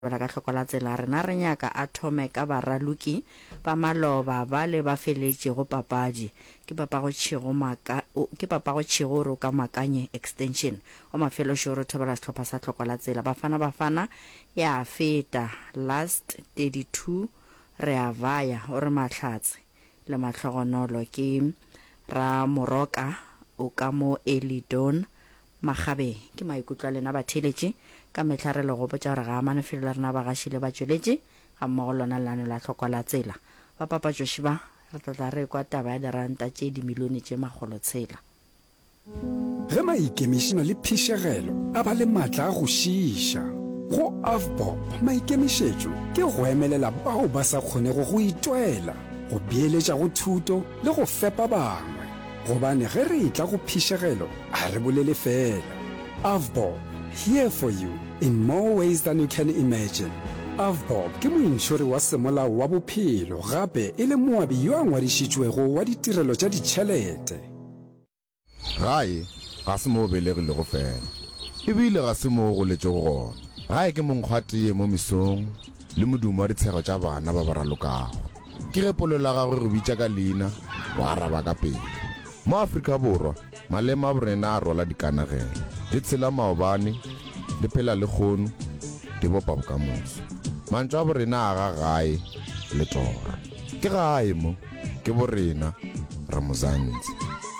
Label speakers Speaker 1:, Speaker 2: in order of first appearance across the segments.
Speaker 1: bala ka tlhokola tsela rena re nyaka a thome ka baraluki ba maloba ba le ba feletše go papadi ke papa go tšhego ka makanye extension o mafelo šoro thobela setlhopha sa tlhokola tsela bafana ya feta last 32 re a vaya o re mahlatse le mahlogonolo ke ra moroka o ka mo Elidon Magabe ke maikutlo a lena ba theletše ka mehla re le go botša gore ga amane felo la rena ba gašile ba tšweletše ga mmogo lona lane la tlhokola tsela ba papa Joshi ba re tla re kwa taba ya diranta tše dimilione tše magolo tshela
Speaker 2: ge maikemišino le phišegelo a ba le maatla a go šiiša go Avbob maikemišetšo ke go emelela bao ba sa kgonego go itwela go beeletša go thuto le go fepa bangwe gobane ge re itla go phišegelo a re bolele fela Avbob here for you in more ways than you can imagine. Avbob ke moinšori wa semolao wa bophelo gape e le moabi yo a ngwadišitšwego wa ditirelo tša ditšhelete.
Speaker 3: Gae ga se mo belegile go fela ebile ga se mo go letse go gona gae ke monkgwatee mo mesong le modumo wa ditshego tša bana ba ba ralokago ke ge polelo la gagwe re bitša ka leina wa araba ka pele mo Afrika Borwa malema a borena a rwala dikanagelo le tshela maobane le phela le kgono di bopa bokamoso mantswe a borena a ga gae le tora ke gae mo ke borena ra Mozantsi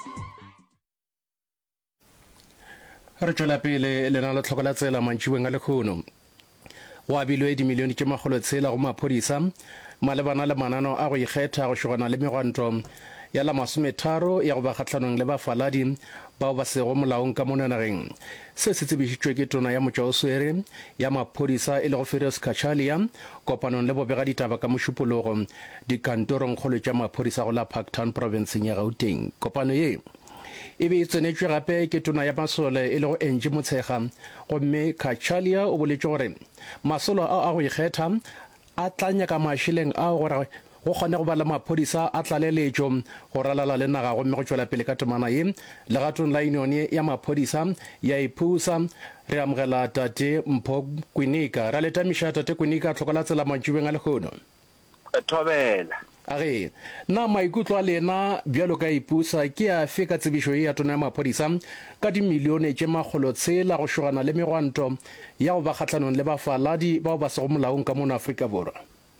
Speaker 4: re tšwela pele lena le tlhokola tsela mantšiweng a lekgono go abilwe dimilione tše magolo tshela go maphodisa malebana le manano a go ikgetha go šogana le megwanto ya la 30 ya go ba kgatlhanong le bafaladi bao ba sego molaong ka monanageng se se tsebišitšwe ke tona ya motšaoswere ya maphodisa e le go Firdausi Kachalia kopanong le bobega ditaba ka mošupologo dikantorong kgolo tša maphodisa go la Parktown provinceng ya Gauteng kopano ye e be e tsenetšwe gape ke tona ya masole e le go Enje Motshega gomme Kachalia o boletše gore masolo a go ikgetha a tla nyaka mašeleng a gore go kgone go ba le maphodisa a tlaleletšo go ralala le naga gomme go tšwela pele ka temana ye legatong la union ya maphodisa ya iphusa re amogela tate Mpho Kwinika ra letamiša tate Kwinika tlhokola tsela mantšiweng a lekgono
Speaker 5: thobela
Speaker 4: age na maikutlo a lena bjalo ka iphusa ke a fe ka tsebišo ye ya tona ya maphodisa ka dimilione tše magolo tshela go šogana le megwanto ya go ba kgatlhanong le bafaladi bao ba sego molaong ka mona Afrika Borwa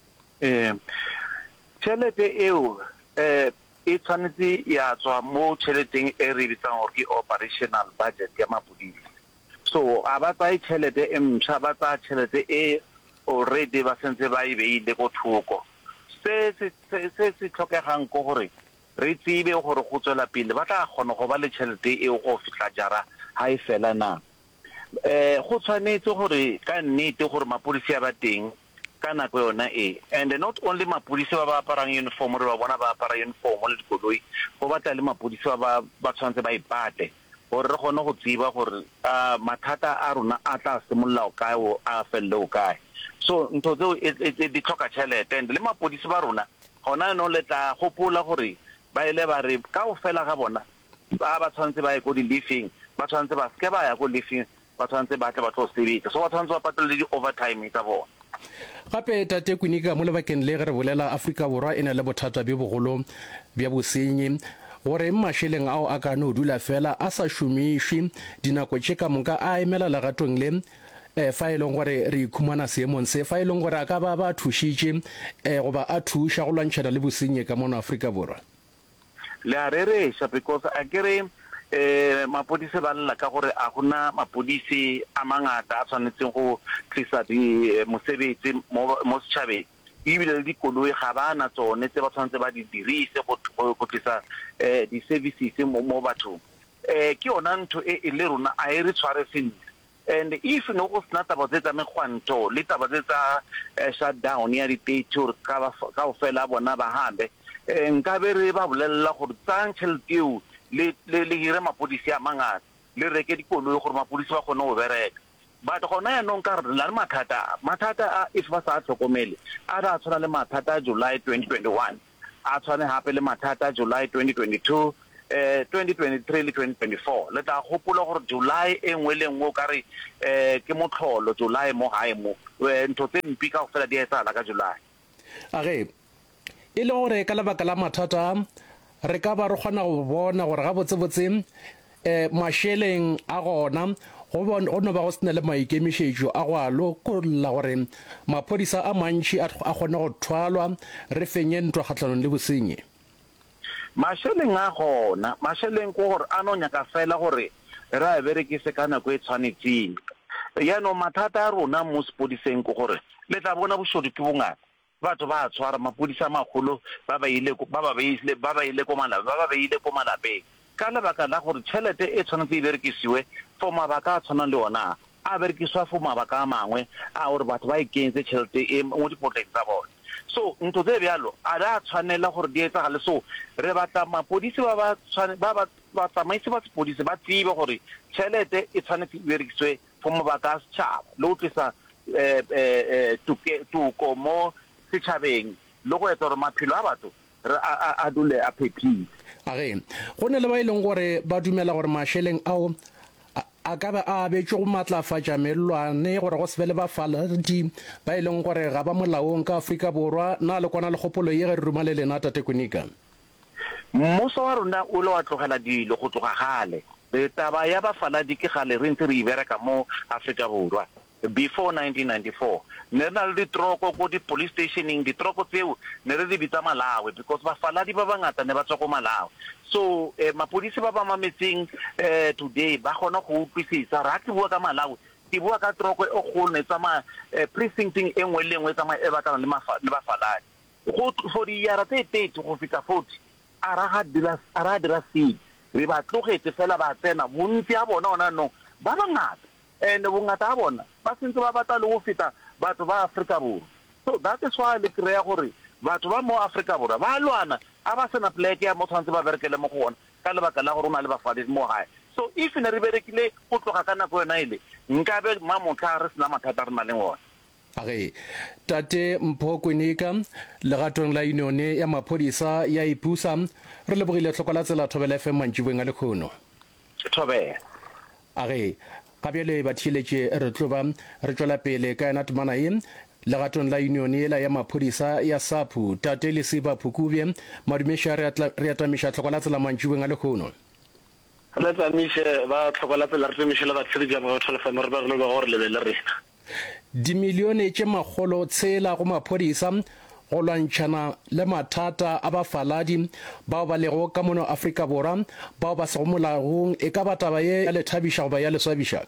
Speaker 5: tšhelete eo e tshwanetse ya tswa mo tšheleteng e re bitsang gore ke operational budget ya mapodisa so a ba tsaye tšhelete e ntšha ba tsaya tšhelete e already ba sentse ba e beile ko thoko se se tlhokegang ko gore re tsebe gore go tswela pele ba tla kgona go ba le tšhelete eo go fitla jara ha e fela na go tshwanetse gore ka nnete gore mapodisa ba teng ka nako yona and not only mapodisa ba aparang uniform re ba bona ba apara uniform le dikoloi go batla le mapodisa ba tshwanetse ba ipate gore re kgone go tseba gore mathata a rona a tla simolola o kae o a felle o kae so ntho tseo di tlhoka tšhelete and le mapodisa ba rona gona no le tla gopola gore ba ile ba re ka o fela ga bona ba tshwanetse ba ye go di-leafing ba tshwanetse ba ske ba ya go leafing ba tshwanetse ba tle ba tlo sebetsa so ba tshwanetse ba patele di-overtime tsa bona
Speaker 4: gape tate Kwinika mo lebakeng le ge re bolela Afrika Borwa e na le bothata bjo bogolo bja bosenyi gore mašeleng ao a ka no dula fela a sa šomišwe dinako tše ka moka a emela legatong le fa e leng gore re ikhumana seemong se fa e leng gore a ka ba thušitše goba a thuša go lwantšhana le bosenyi ka mono Afrika Borwa
Speaker 5: le a rereša because a kere mapodisi ba lla ka gore a gona mapodisi a mangata a tshwanetseng go tlisa mosebetsi mo setšhabeng ebile le dikoloi ga bana tsone tse ba tshwanetse ba di dirise go tlisa di-services mo bathong ke yona ntho e le rona a e re tshware sentle and if no go sena taba tse tsa megwanto le taba tse tsa shutdown ya di-state gore ka o fela bona ba hambe nka be re ba bolelela gore tsang tšhelete eo le hire mapodisi a mangata le reke dikoloi gore mapodisi ba kgone go bereka but gona yaanong ka re la le mathata a if ba sa tlhokomele a ra tshwana le mathata a July 2021 a tshwane hape le mathata a July 2022 2023 le 2024 le tla gopola gore July e nngwe le nngwe ka re ke motlholo July mo hae mo ntho tse mpi ka go fela di etsala ka July
Speaker 4: age e le gore ka lebaka la mathata re ka ba re kgona go bona gore ga botsebotse masheleng a gona go no ba go sena le maikemišetšo a go a lokolla gore maphodisa a mantši a kgone go thwalwa re fenye ntwa kgatlhanong le bosenyi
Speaker 5: masheleng a gona masheleng ko gore a no nyaka fela gore re a berekise ka nako e tshwanetseng yaanong mathata a rona mo sepodiseng ko gore le tla bona bosodi ke bongata batho ba tshwara mapodisa magolo ba ba ile ko malapeng ka lebaka la gore tšhelete e tshwanetse e berekisiwe for mabaka a tshwanang le ona a berekisiwa for mabaka a mangwe a gore batho ba ikentse tšhelete e mo dipotleng tsa bone so ntho tse bjalo a re a tshwanela gore di etsagale so re batla mapodisi ba tsamaisi ba sepodisi ba tsebe gore tšhelete e tshwanetse e berekisiwe for mabaka a setšhaba le go tlisa tuko mo setšhabeng le go etsa gore maphelo a batho a dule a phephile
Speaker 4: age go ne le ba e leng gore ba dumela gore masheleng ao a ka ba a betšwe go matlafatša melelwane gore go se be le bafaladi ba e leng gore ga ba molaong ka Afrika Borwa na le kwana le kgopolo ye ge re ruma le lena Tate Konika
Speaker 5: mmuso wa rona o le wa tlogela dilo go tloga gale taba ya bafaladi ke gale re ntse re ibereka mo Afrika Borwa before 1994 ne na le ditroko ko di police stationing ditroko tseo ne re di bitsa Malawi because bafaladi ba bangata ne ba tswa ko Malawi so mapodisi ba ba mametseng today ba gona go utlwisisa ra ke bua ka Malawi ke bua ka troko e go ne tsama precincting e nngwe le nngwe tsama e batla le bafaladi go for di yara tse 30 go fika 40 ara dira si re ba tlogetse fela ba tsena bontsi a bona ona no ba bangata and bongata a bona ba sentse ba batla le go feta batho ba Afrika Borwa so that is why le krea gore batho ba mo Afrika Borwa ba lwana a ba sena pleke ya mo tshwantse ba berekele mo go ona ka lebaka la gore o na le bafadi mo gae so if ne re berekile go tloga ka nako yona ile nkabe mamotla re sena mathata re na le ngwana
Speaker 4: age Tate Mpho Konika legatong la Union ya maphodisa ya ipusa re lebogile tlhoko la tsela Thobela FM Mantsibeng a lekgono
Speaker 5: Thobela
Speaker 4: age ga bjale ba thiletše re tloba re tšwela pele ka yena temana ye legatong la Union ela ya maphodisa ya SAPU Tate Lesiba Phukubje madumeša re atamiša tlhoko la tsela Mantsibeng a lekgono
Speaker 6: le tsamiše ba tlhoko la tsela re tsemišela batshedi ja ba telephone re ba re le gore le be le rena
Speaker 4: dimilione tše magolo tshela go maphodisa go lwantšhana le mathata a bafaladi bao ba lego ka mono Afrika Borwa bao ba sego molaong e ka ba taba ye ya lethabiša goba ya leswabiša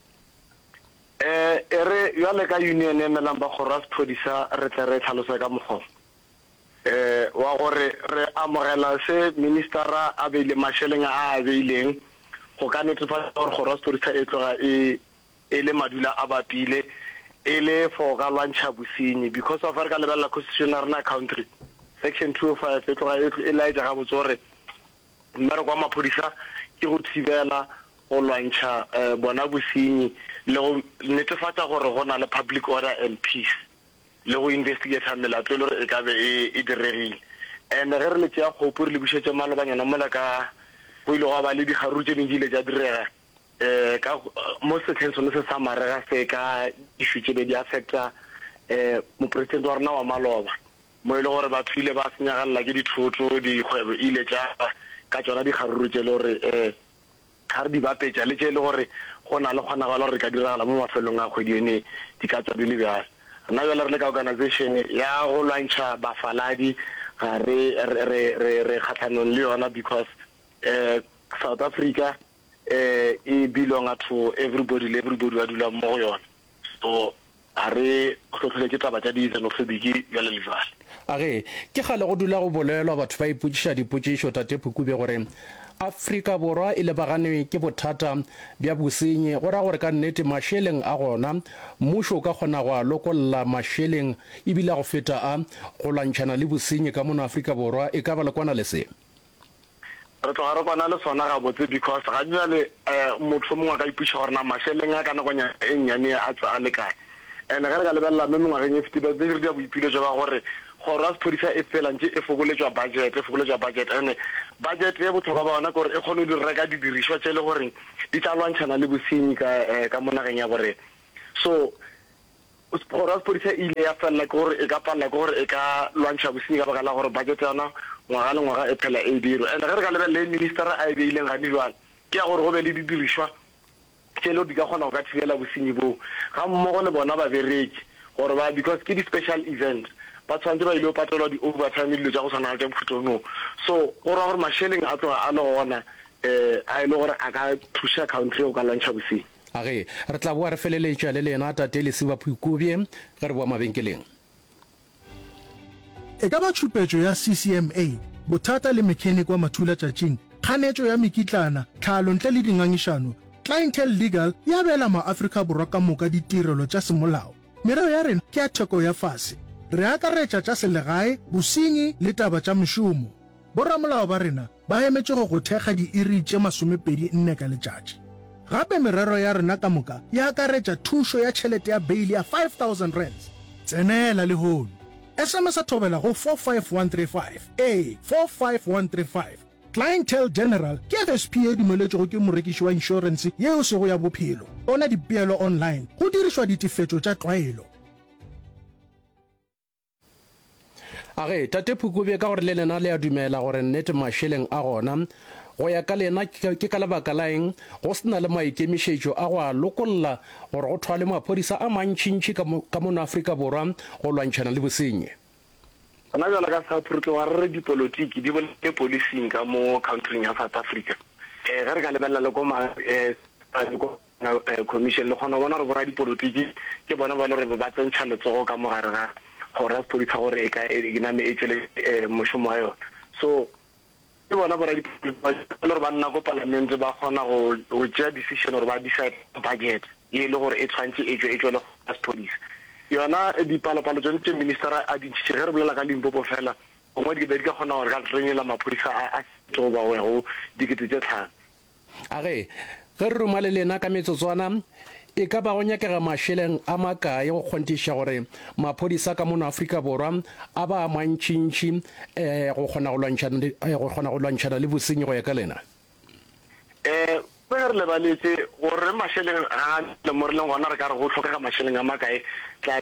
Speaker 6: re jwale ka union e melang ba kgoro a sephodisa re tle re tlhalosa ka mokgwa wa gore re amogela se ministera a beile mašheleng a beileng go ka netefatsa gore kgoro a sephodisa e tloga e le madula a bapile e le for ka lwantšha bosenyi because of re ka lebelela constitutional rena country section 205 e tloga e laetša ga botse gore mmereko wa maphodisa ke go thibela go lwantšha bona bosenyi le go netefatsa gore go na le public order and peace le go investigate melato e le gore e ka be e diregile and ge re le tšea kgopo re le bušetse malobanyana mola ka go ile go ba le dikgaruru tše dingwe di ile tša direga ka mo setlheng sone se sa marega se ka issue tše be di affecta mopresidente wa rona wa maloba mo e le gore batho ile ba senyagalela ke dithoto dikgwebo ile tša ka tsona dikgaruru tše le gore ga re di bapetša le tše le gore go na le kgonagalo gore re ka diragala mo mafelong a kgwedi ene di ka tswa di le bjale rena jale re le ka organization ya go lwantšha bafaladi ga re kgatlhanong le yona because South Africa e belong to everybody ba dula mo go yona so a re tlhotlhele ke taba tša di-xenophobic jale le jale
Speaker 4: age ke gale go dula go bolelwa batho ba ipotšiša dipotšišo Tate Phukubje gore Afrika Borwa e lebagane ke bothata bja bosenyi go ra gore ka nnete mašheleng a gona mmušo o ka kgona go a lokolla mašheleng ebile go feta a go lwantšhana le bosenyi ka mono Afrika Borwa e ka ba le kwana le se
Speaker 6: re tloga re kwana le sona ga botse because ga jale motho mongwe ka ipuša gore na mašheleng a ka nakonyana e nnyane a tswa a le kae and ge re ka lebelela mo mengwageng e fetile ba dire dia boipiletšo ba gore gore sepodisa e fela ntse e fokoletswa budget ene budget e botlhokwa ba ona gore e kgone go reka didiriswa tse le gore di tla lwantshana le bosenyi ka monageng ya borena. So gore sepodisa ile ya fela gore e ka palla gore e ka lwantsha bosenyi ka baka la gore budget yona ngwaga le ngwaga e phela e diro. And re ka lebelele minister a e beileng ga di jwang ke ya gore go be le didiriswa tshelo di ka kgona go ka thibela bosenyi bo ga mmogo le bona ba bereki gore ba because ke di-special event ba tshwanetse ba ile o patelwa di-overtime dilo tsa go tshwana tsa bofutong. So go ra gore masheleng a tloga a le gona a ile gore a ka thusa country go ka lwantsha bosenyi.
Speaker 4: age re tla boa re feleletša le lena Tate Lesiba Phukubje ge re boa mabenkeleng.
Speaker 7: E ka ba tšhupetšo ya CCMA bothata le mechanic wa mathula tšatšing kganetšo ya mekitlana tlhalo ntle le dingangišano Clientele Legal ya bela maAfrika Borwa ka moka ditirelo tša semolao. Merero ya rena ke ya theko ya fase re akaretša tša selegae bosenyi le taba tša mešomo. Boramolao ba rena ba emetše go thekga diiri tše 24 ka letšatši. Gape merero ya rena ka moka ya akaretša thušo ya tšhelete ya beili ya 5,000 rands. Tsenela le hono SMS a thobela go 45135 45135. Clientele General ke FSP e dumeletšego ke morekiši wa insurance yeo sego ya bophelo. Bona dipeelo online go dirišwa ditefetšo tša tlwaelo.
Speaker 4: age Tate Phukubje ka gore le lena le a dumela gore nnete mašeleng a gona go ya ka lena ke ka lebaka la eng go sena le maikemišetšo a go a lokolola gore go thwale maphodisa a mantšintši ka mono Afrika Borwa go lwantšhana le bosenyi.
Speaker 6: Ana jala ka South Africa wa re dipolotiki di bolele policing ka mo country ya South Africa. Re ka lebella le go commission le gona bona re bora dipolotiki ke bona ba le re ba tsentšha letsogo ka mogare ga gore sepodisa gore e ka e name e tsele moshomo wa yona. So ke bona bora dipolotiki le ba nna go parliament ba gona go tšea decision gore ba decide budget e le gore e tshwantse e tswe le sepodisa. Yona dipalopalo tsone tse minister a dintšhe ge re bolela ka Limpopo fela gongwe di be di ka kgona gore ka renyela maphodisa a tso ba go dikete tse tlhano.
Speaker 4: age ge re roma le lena ka metsotswana e ka ba go nyakega mašeleng a makae go kgontiša gore maphodisa ka mono Afrika Borwa a ba mantšintši go kgona go lwantšhana le bosenyi go ya ka lena.
Speaker 6: Re lebaletse gore mašeleng a le mo re leng gona re ka re go tlhokega mašeleng a makae tla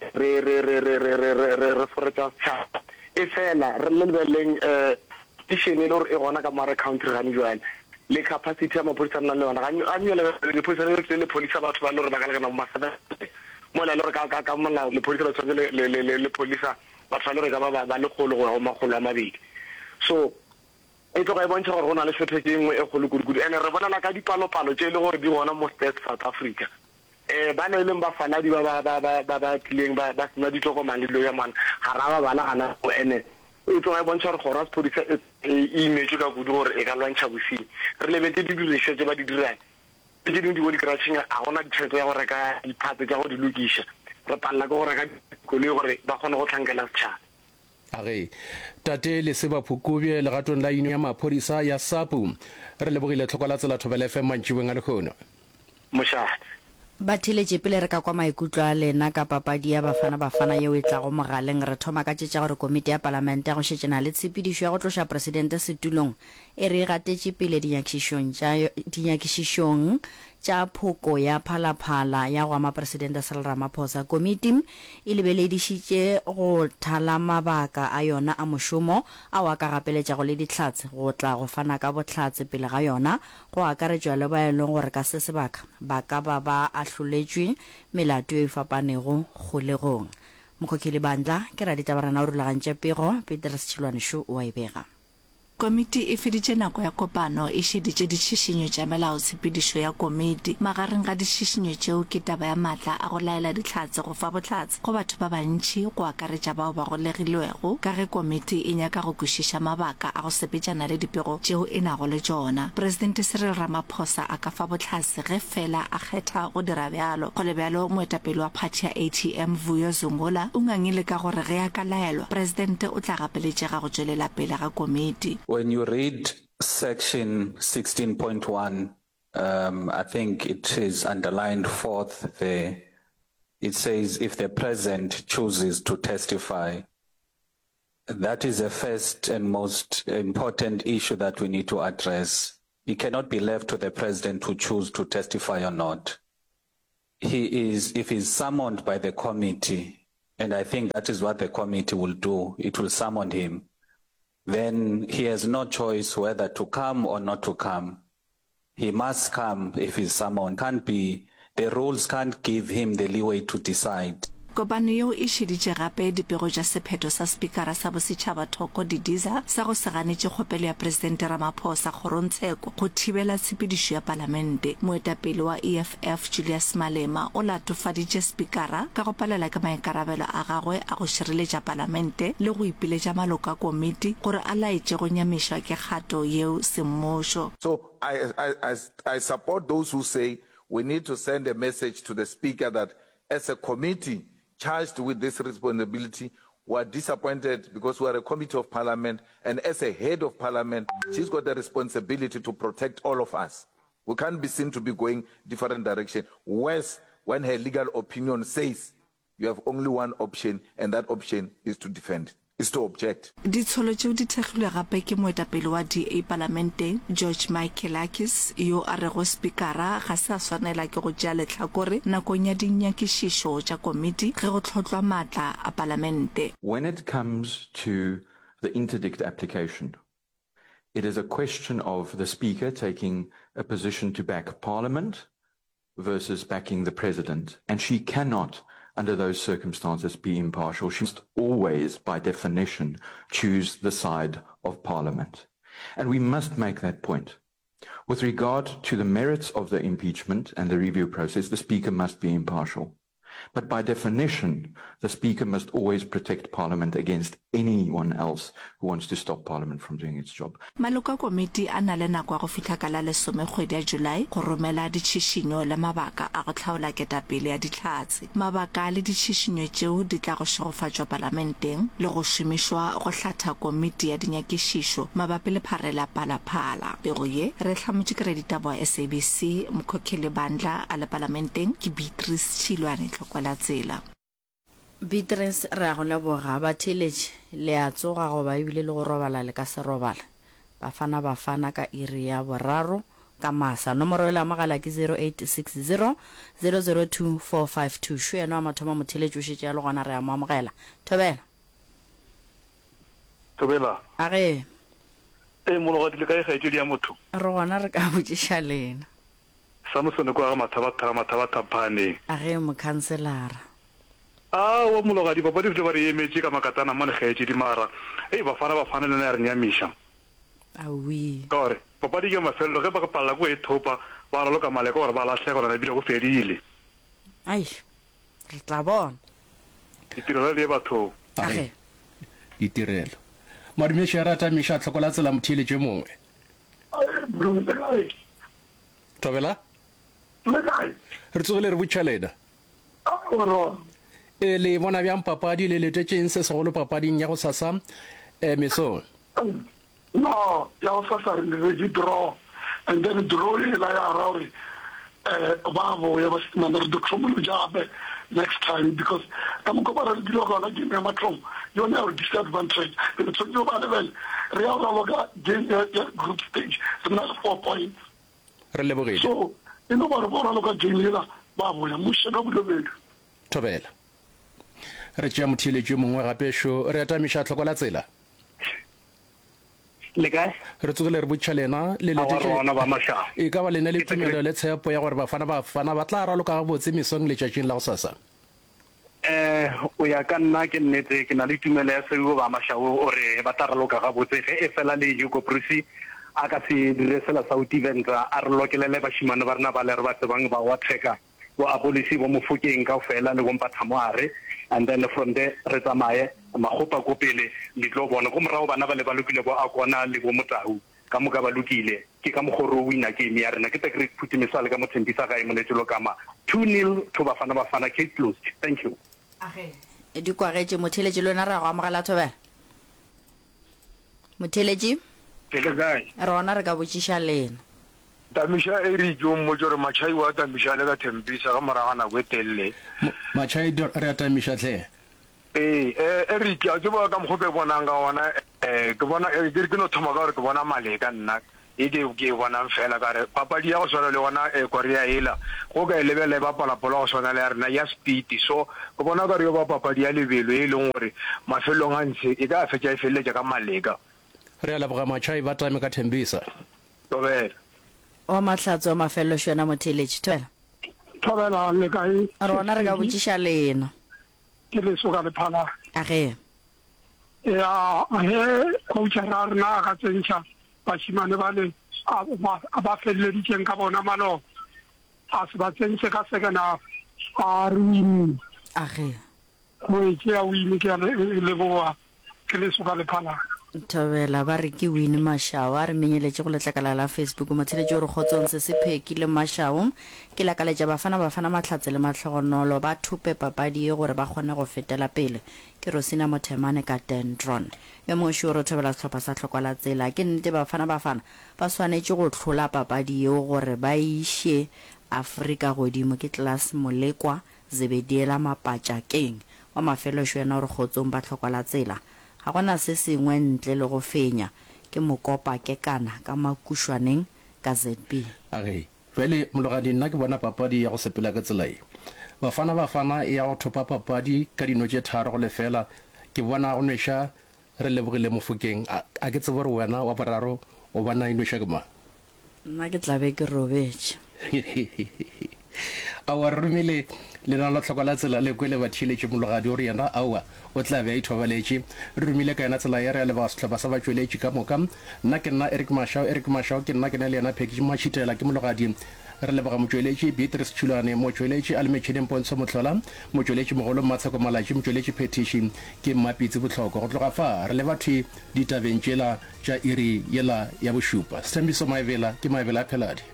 Speaker 6: re foretsa tšhapa e fela re le lebeleng tishene le gore e gona ka mare country gane jwale le capacity ya maphodisa nna le yona ga nyele le polisa batho ba le gore ba ka lekana mo masebele mo le gore ka molao le polisa ba tshwanetse le polisa batho ba le gore ka ba le kgolo go ya go magolo a mabedi. So e tloga e bontšha gore go na le shortage e nngwe e kgolo kudu ene re bonala ka dipalopalo tše e le gore di gona mo South Africa. Ba ne e leng bafaladi ba tlileng ba sena ditokomane dilo ya mana ga ra ba bala gana go ene e tloga e bontšha gore gora sepodisa e imetswe ka kudu gore e ka lwantšha bosenyi. Re lebetse didiriswa tse ba di dirang tse dingwe di bo di-crashing ga gona ditšhelete ya go reka diphatse tša go di lokiša re palela ke go reka dikoloi gore ba kgone go tlhankela setšhaba.
Speaker 4: age Tate Lesiba Phukubje legatong la ino ya maphodisa ya SAPU re lebogile tlhoko la tsela Thobela FM mantšiboeng a lekgono.
Speaker 6: Mošate
Speaker 1: ba thiletše pele re ka kwa maikutlo a lena ka papadi ya bafana yeo e tlago mogaleng re thoma ka tšetša gore komiti ya palamente ya go šetšana le tshepedišo ya go tloša presidente setulong e re gatetše pele dinyakišišong tša phoko ya phalaphala ya go ama presidente Cyril Ramaphosa. Komiti e lebeledišitše go thala mabaka a yona a mošomo ao a ka gapeletšago le dihlatse go tla go fana ka bohlatse pele ga yona go akaretšwa le ba e leng gore ka se sebaka ba ka ba ahloletšwe melato e fapanego kgolegong. Mokhokheli bandla ke ra ditabarana o rulagantše pego Peter Setšhilwanesho o a e bega.
Speaker 8: Komiti e feditše nako ya kopano e šeditše dišišinyo tša melaotshepedišo ya komiti magareng ga dišišinyo tšeo ke taba ya maatla a go laela dihlatse go fa bohlatse go batho ba bantši go akaretša bao ba golegilwego ka ge komiti e nyaka go kwešiša mabaka a go sepetšana le dipego tšeo e nago le tšona. Presidente Cyril Ramaphosa a ka fa bohlatse ge fela a kgetha go dira bjalo. Go le bjalo moetapele wa phathi ya ATM Vuyo Zungula o ngangile ka gore ge a ka laelwa presidente o tla gapeletšega go tšwelela pele ga komiti.
Speaker 9: When you read section 16.1, I think it is underlined fourth there. It says if the president chooses to testify, That is the first and most important issue that we need to address. It cannot be left to the president to choose to testify or not. If he's summoned by the committee, and I think that is what the committee will do, it will summon him, then he has no choice whether to come or not to come. He must come if he's summoned. The rules can't give him the leeway to decide.
Speaker 8: Kopano eo e sheditše gape dipego tša sephetho sa spikara sa bosetšhaba Thoko Didiza sa go se ganetše kgopelo ya presidente Ramaphosa Kgorontsheko go thibela tshepedišo ya palamente. Moetapele wa EFF Julius Malema o latofaditše spikara ka go palela ke maikarabelo a gagwe a go šireletša palamente le go ipiletša maloko a komiti gore a laetše go nyamišwa ke kgato yeo semmušo.
Speaker 10: So I support those who say we need to send a message to the speaker that as a committee charged with this responsibility, we are disappointed because we are a committee of parliament, and as a head of parliament, she's got the responsibility to protect all of us. We can't be seen to be going different direction. Worse, when her legal opinion says you have only one option, and that option is to defend, is to object.
Speaker 8: Ditsholo tšeo di thegilwe gape ke moetapele wa DA parlamenteng George Michaelakis yo a rego spikara ga se a swanela ke go tšea letlhakore nakong ya dinyakišišo tša komiti ge go tlhotlhwa maatla a parlamente.
Speaker 11: When it comes to the interdict application, it is a question of the speaker taking a position to back parliament versus backing the president, and she cannot under those circumstances be impartial. She must always, by definition, choose the side of Parliament. And we must make that point. With regard to the merits of the impeachment and the review process, the Speaker must be impartial. But by definition, the Speaker must always protect Parliament against anyone else who wants to stop Parliament from doing its job.
Speaker 8: Maloko komiti a na le nako go fitlha ka la 10 kgwedi ya July go romela ditšhišinyo le mabaka a go tlhaola ketapele ya ditlhatse. Mabaka le ditšhišinyo tšeo di tla go šegofatšwa parlamenteng le go šomišwa go hlatha komiti ya dinyakišišo mabapi le pharela palaphala. Pego ye re tlhamotše ke reditabo ya SABC mokhokheli bandla a le parlamenteng ke Beatrice Chilwane Tlhokwala Tsela.
Speaker 1: Beatrice re a go leboga ba theletše le a tsoga go ba ebile le go robala le ka se robala ba fana ka iri ya boraro ka masa. Nomoro e la mogala ke 0860 002 452. Sho yena wa mathomo motheletše o šetše ya le gona re a mo amogela.
Speaker 6: Thobela
Speaker 1: a ge
Speaker 6: mologadi le ka e gaetšedi ya motho
Speaker 1: re gona re ka botšiša lena
Speaker 6: Samsone kwa mathabatha phane
Speaker 1: a ge mokhanselara
Speaker 6: wa mologadi papadi file ba re emetše ka makatana mo legaetšedi mara bafana le na ya re nyamiša
Speaker 1: awi
Speaker 6: ka gore papadi ke mafelelo ge ba ka palela ko e thopa ba raloka maleka gore ba latlhe gore na bile go fedile
Speaker 1: ai re tla bona
Speaker 6: ditirelo le batho
Speaker 1: age
Speaker 4: ditirelo madumešo ya rata meša tlhokola tsela motheletše mongwe Thobela re tsogile re botša lena le bona bjang papadi le letetšeng se segolo papading ya go sasa mesong
Speaker 12: no ya go sasa re ready draw and then draw le la ya ra gore ba bo ya ba simana re dokhomo jabe next time because ka mo kopara le dilo gona ke me matrom you know disadvantage but so you ba level re ya go ga game ya group stage so na 4 points
Speaker 4: re lebogile
Speaker 12: so ino ba re bona lo ka game la ba bo ya mushe ka bolobelo
Speaker 4: Thobela re tšea motheletše mongwe gape šo re atamiša tlhokola tsela
Speaker 6: le kae
Speaker 4: re tsogile re botša lena le letetše e ka ba lena le tumelo le tshepo ya gore bafana ba tla raloka gabotse mesong letšatšing la go sasa
Speaker 6: o ya ka nna ke nnete ke na le tumelo ya seo ba mashao ore ba tla raloka gabotse ge e fela le Hugo Bruce a ka se dire sela South Event a re lokelele bashimane ba rena ba le re ba tsebang ba wa treka bo abolisi bo mofokeng ka fela le bompa thamoare and then from there re tsamaye magopa ko pele le tlo bona go morao bana ba le ba lokile bo a kona le bo motau ka moka ba lokile ke ka mogoro wina game ya rena ke te great put misale ka motsentisa ga imonetlo kama 2-0 to bafana case closed. Thank you.
Speaker 1: age di kwagetse motheletše lona re go amogela Thobela motheletše
Speaker 12: le kae
Speaker 1: rona re ka botšiša lena
Speaker 12: tamisha eri jo mojore machai wa tamisha le ka thembisa ga maragana go telele
Speaker 4: machai re atamiša tle
Speaker 6: Eric a tseba ka mgo ke bonang ga ona ke bona ke no thoma ka re ke bona Maleka nna ke bona fela ka re papadi ya go swana le ona Korea ela go ka lebele ba palapola go swana le rena ya speed so ke bona ka re yo ba papadi ya lebelo e leng gore mafelong a ntse e ka fetsa e feletse ka Maleka
Speaker 4: re ala boga machai ba time ka Thembisa
Speaker 6: tobela
Speaker 1: o mahlatso a mafelo shona motheletši
Speaker 12: thobela le kae
Speaker 1: rona re ka botšiša lena
Speaker 12: ke le soka le phala
Speaker 1: age
Speaker 12: ya coach ra rena ka tsentšha bashimane ba le a ba felleditseng ka bona malo a se ba tsentse ka second half a re win
Speaker 1: age
Speaker 12: go ke ya win ke le boa ke le soka le phala
Speaker 1: thobela ba re ke win mashao a re menyeletše go letlakala la Facebook motheletše gore kgotsong se se phekile mashao ke lakaletša bafana mahlatse le matlhogonolo ba thupe papadi e gore ba kgone go fetela pele ke Rosina Mothemane ka Dendron yo moši o re thobela sehlopha sa tlhokwala tsela ke nnete bafana ba swanetše go tlhola papadi eo gore ba iše Afrika godimo ke Class Molekwa Zebediela Mapatšakeng wa mafelošo yena gore kgotsong ba tlhokwala tsela ga gona se sengwe ntle le go fenya ke mokopa ke kana ka makušwaneng ka ZB
Speaker 4: age vele mologadi nna ke bona papadi ya go sepela ka tsela e bafana ya go thopa papadi ka dino tše tharo go lefela ke bona go nweša re lebogile Mofokeng a ke tsebe gore wena wa boraro o bona inweša ke ma
Speaker 1: nna ke tlabe ke robetše
Speaker 4: a wa romile lena la tlhoko la tsela le kwele ba thiletše mologadi o re yena aowa o tla be a ithobaletše re romile ka yena tsela ya re le ba sehlopha sa ba tšweletše ka moka nna ke nna Eric Mashao ke nna ke na le yena package machitela ke mologadi re leboga motšweletše Beatrice Chulane motšweletše a le metšhineng Pontsho Motlhola motšweletše mogolo Matsheko Malatši motšweletše Petition ke Mmapitsi Botlhoko go tloga fa re le batho ditabeng tšela tša iri yela ya bošupa Stembiso Maebela ke Maebela a Pheladi